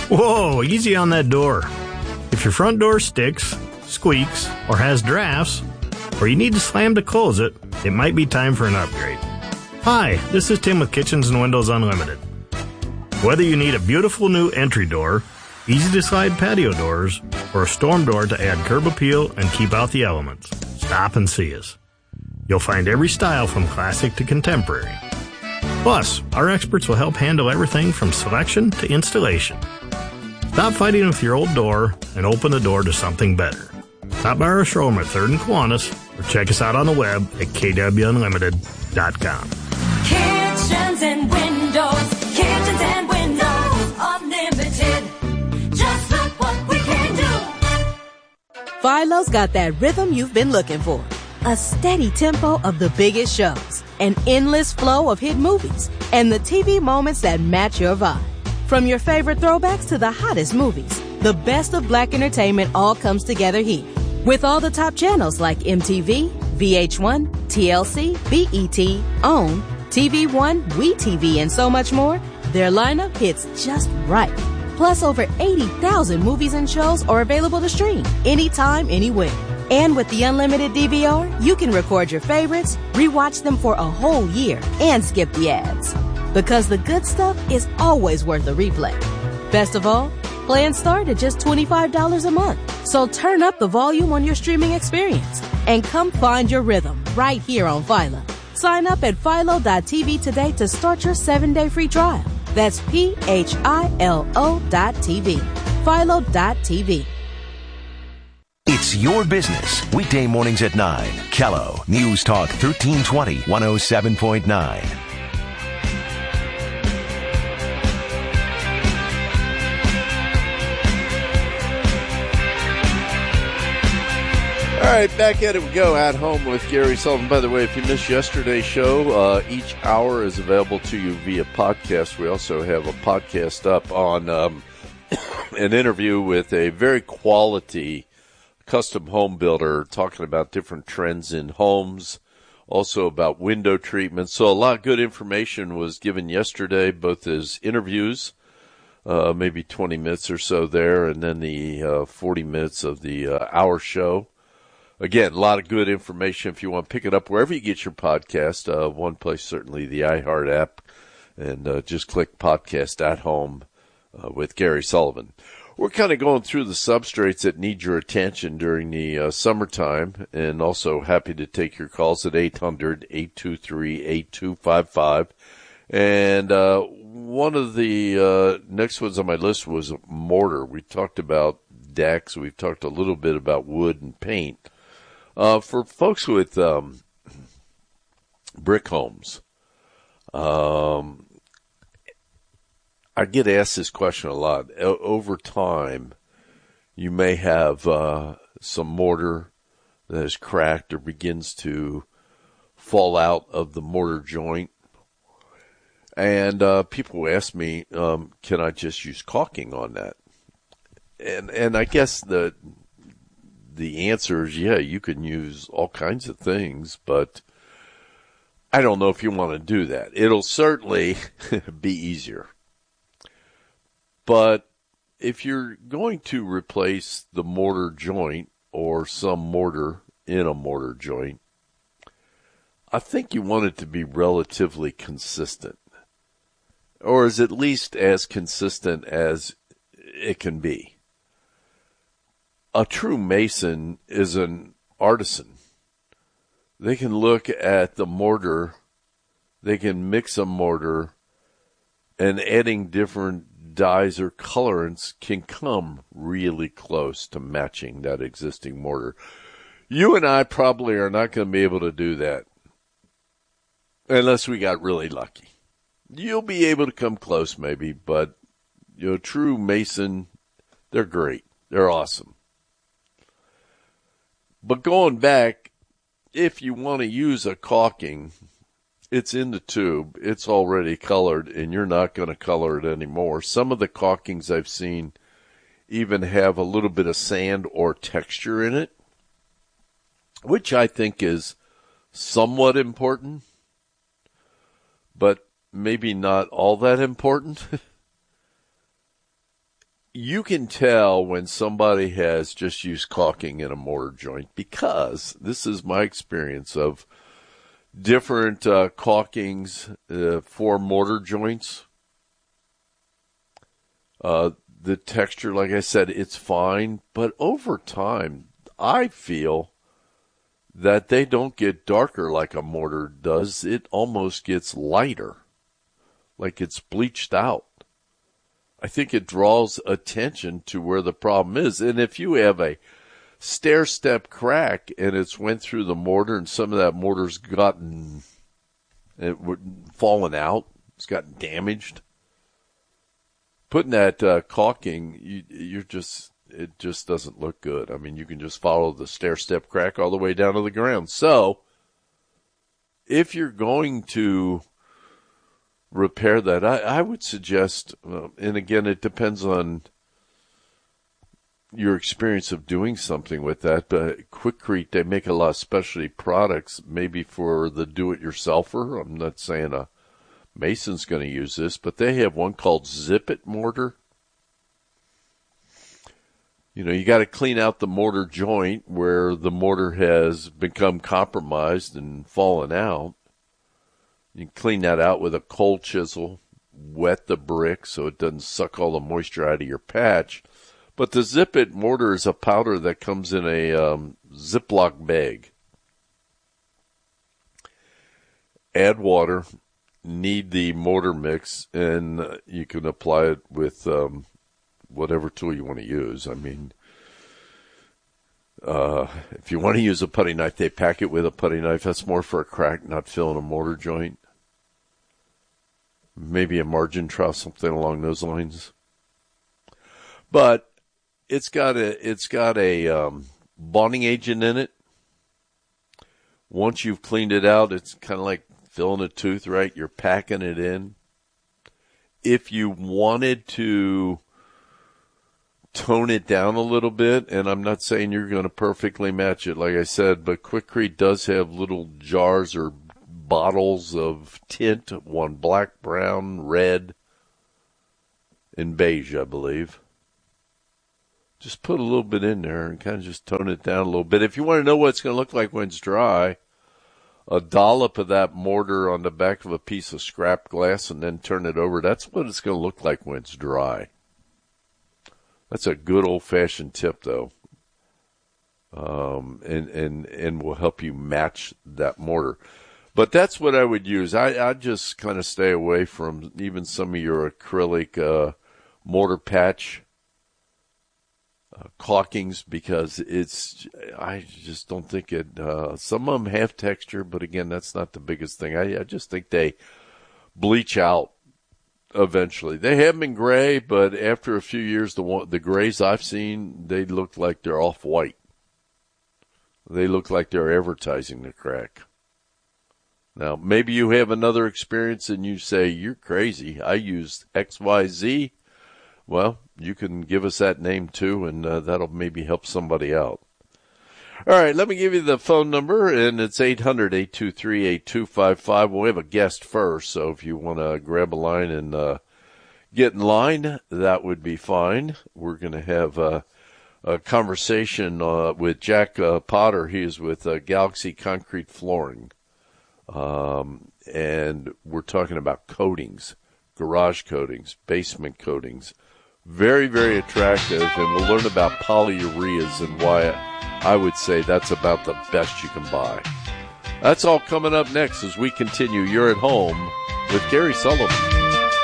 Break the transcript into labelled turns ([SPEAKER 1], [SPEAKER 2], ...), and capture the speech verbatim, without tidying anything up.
[SPEAKER 1] Whoa, easy on that door. If your front door sticks, squeaks, or has drafts, or you need to slam to close it, it might be time for an upgrade. Hi, this is Tim with Kitchens and Windows Unlimited. Whether you need a beautiful new entry door, easy-to-slide patio doors, or a storm door to add curb appeal and keep out the elements, stop and see us. You'll find every style from classic to contemporary. Plus, our experts will help handle everything from selection to installation. Stop fighting with your old door and open the door to something better. Stop by our showroom at third and Kiwanis or check us out on the web at k w unlimited dot com.
[SPEAKER 2] Kitchens and Windows, Kitchens and Windows Unlimited. Just look what we can do.
[SPEAKER 3] Philo's got that rhythm you've been looking for. A steady tempo of the biggest shows, an endless flow of hit movies, and the T V moments that match your vibe. From your favorite throwbacks to the hottest movies, the best of black entertainment all comes together here. With all the top channels like M T V, V H one, T L C, B E T, OWN, T V One, WeTV, and so much more, their lineup hits just right. Plus, over eighty thousand movies and shows are available to stream anytime, anywhere. And with the unlimited D V R, you can record your favorites, rewatch them for a whole year, and skip the ads. Because the good stuff is always worth a replay. Best of all, plans start at just twenty-five dollars a month. So turn up the volume on your streaming experience and come find your rhythm right here on Philo. Sign up at philo dot t v today to start your seven-day free trial. That's P H I L O dot T V. philo dot t v.
[SPEAKER 4] It's your business. Weekday mornings at nine. Kello, News Talk thirteen twenty, one oh seven point nine.
[SPEAKER 5] All right, back at it we go, At Home with Gary Sullivan. By the way, if you missed yesterday's show, uh, each hour is available to you via podcast. We also have a podcast up on um, an interview with a very quality custom home builder talking about different trends in homes, also about window treatment. So a lot of good information was given yesterday, both as interviews, uh, maybe twenty minutes or so there, and then the uh, forty minutes of the uh, hour show. Again, a lot of good information if you want to pick it up wherever you get your podcast. Uh, one place, certainly the iHeart app, and uh, just click Podcast at Home uh, with Gary Sullivan. We're kind of going through the substrates that need your attention during the uh, summertime, and also happy to take your calls at eight hundred, eight two three, eight two five five. And uh, one of the uh, next ones on my list was mortar. We talked about decks. We've talked a little bit about wood and paint. Uh, for folks with um, brick homes, um, I get asked this question a lot. O- over time, you may have uh, some mortar that is cracked or begins to fall out of the mortar joint. And uh, people ask me, um, can I just use caulking on that? And and I guess the the answer is, yeah, you can use all kinds of things, but I don't know if you want to do that. It'll certainly be easier. But if you're going to replace the mortar joint or some mortar in a mortar joint, I think you want it to be relatively consistent, or is at least as consistent as it can be. A true mason is an artisan. They can look at the mortar, they can mix a mortar, and adding different dyes or colorants can come really close to matching that existing mortar. You and I probably are not going to be able to do that unless we got really lucky. You'll be able to come close maybe, but you know, true mason, they're great. They're awesome. But going back, if you want to use a caulking, it's in the tube, it's already colored, and you're not going to color it anymore. Some of the caulkings I've seen even have a little bit of sand or texture in it, which I think is somewhat important, but maybe not all that important. you can tell when somebody has just used caulking in a mortar joint, because this is my experience of different uh, caulkings uh, for mortar joints. Uh, the texture, like I said, it's fine, but over time, I feel that they don't get darker like a mortar does. It almost gets lighter, like it's bleached out. I think it draws attention to where the problem is. And if you have a stair-step crack and it's went through the mortar and some of that mortar's gotten it fallen out, it's gotten damaged, putting that uh, caulking, you, you're just it just doesn't look good. I mean, you can just follow the stair-step crack all the way down to the ground. So if you're going to repair that, I, I would suggest, uh, and again, it depends on your experience of doing something with that, but Quikrete, they make a lot of specialty products, maybe for the do-it-yourselfer. I'm not saying a mason's going to use this, but they have one called Zip-It mortar. You know, you got to clean out the mortar joint where the mortar has become compromised and fallen out. You can clean that out with a cold chisel, wet the brick so it doesn't suck all the moisture out of your patch. But the Zip-It mortar is a powder that comes in a um, Ziploc bag. Add water, knead the mortar mix, and uh, you can apply it with um, whatever tool you want to use. I mean, uh, if you want to use a putty knife, they pack it with a putty knife. That's more for a crack, not filling a mortar joint. Maybe a margin trowel, something along those lines. But it's got a it's got a um, bonding agent in it. Once you've cleaned it out, it's kind of like filling a tooth, right? You're packing it in. If you wanted to tone it down a little bit, and I'm not saying you're going to perfectly match it, like I said, but Quikrete does have little jars or bottles of tint, one black, brown, red, and beige, I believe. Just put a little bit in there and kind of just tone it down a little bit. If you want to know what it's going to look like when it's dry, a dollop of that mortar on the back of a piece of scrap glass and then turn it over. That's what it's going to look like when it's dry. That's a good old-fashioned tip, though, um, and, and, and will help you match that mortar. But that's what I would use. I, I just kind of stay away from even some of your acrylic uh, mortar patch uh, caulkings, because it's, I just don't think it, uh, some of them have texture, but again, that's not the biggest thing. I, I just think they bleach out eventually. They have been gray, but after a few years, the one, the grays I've seen, they look like they're off-white. They look like they're advertising the crack. Now, maybe you have another experience and you say, you're crazy, I used X Y Z. Well, you can give us that name too, and uh, that'll maybe help somebody out. All right, let me give you the phone number, and it's eight hundred, eight two three, eight two five five. We'll have a guest first, so if you want to grab a line and uh, get in line, that would be fine. We're going to have uh, a conversation uh, with Jack uh, Potter. He is with uh, Galaxy Concrete Flooring. Um, and we're talking about coatings, garage coatings, basement coatings. Very, very attractive, and we'll learn about polyureas and why I would say that's about the best you can buy. That's all coming up next as we continue. You're at home with Gary Sullivan.